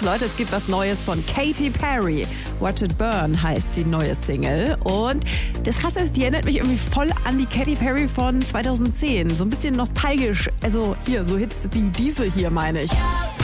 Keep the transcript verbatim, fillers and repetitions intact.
Leute, es gibt was Neues von Katy Perry. Watch It Burn heißt die neue Single. Und das Krasse ist, die erinnert mich irgendwie voll an die Katy Perry von zweitausendzehn. So ein bisschen nostalgisch. Also hier, so Hits wie diese hier, meine ich.